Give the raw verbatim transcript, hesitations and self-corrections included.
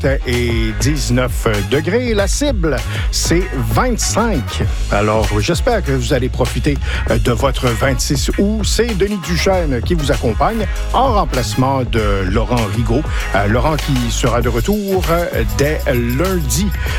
et dix-neuf degrés. La cible, c'est vingt-cinq. Alors, j'espère que vous allez profiter de votre vingt-six août. C'est Denis Duchesne qui vous accompagne en remplacement de Laurent Rigaud. Euh, Laurent qui sera de retour dès lundi.